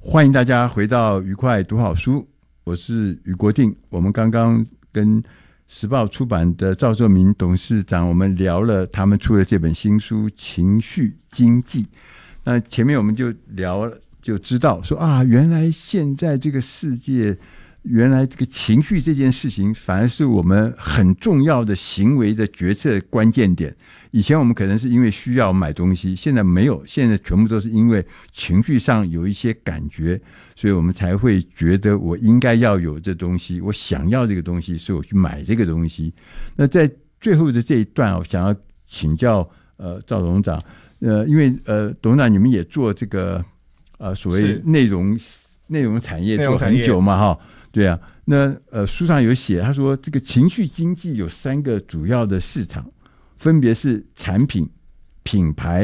欢迎大家回到愉快读好书，我是余国定。我们刚刚跟时报出版的赵仲明董事长，我们聊了他们出的这本新书《情绪经济》。那前面我们就聊了，就知道说啊，原来现在这个世界，原来这个情绪这件事情，反而是我们很重要的行为的决策关键点。以前我们可能是因为需要买东西，现在没有，现在全部都是因为情绪上有一些感觉，所以我们才会觉得我应该要有这东西，我想要这个东西，所以我去买这个东西。那在最后的这一段，我想要请教赵董事长，因为董事长你们也做这个所谓内容产业做很久嘛哈，对啊。那书上有写，他说这个情绪经济有3个主要的市场，分别是产品、品牌